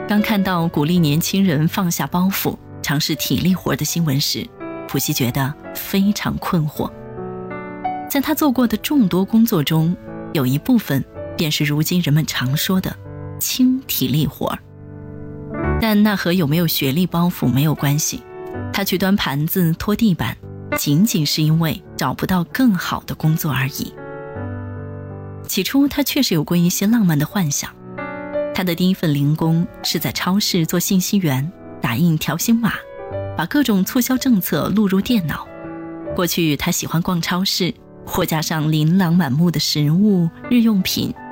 当看到鼓励年轻人放下包袱，尝试体力活的新闻时，普希觉得非常困惑。在他做过的众多工作中，有一部分便是如今人们常说的轻体力活。但那和有没有学历包袱没有关系，他去端盘子拖地板，仅仅是因为找不到更好的工作而已。起初他确实有过一些浪漫的幻想，他的第一份零工是在超市做信息员，打印条形码，把各种促销政策录入电脑。过去他喜欢逛超市，货架上琳琅满目的食物、日用品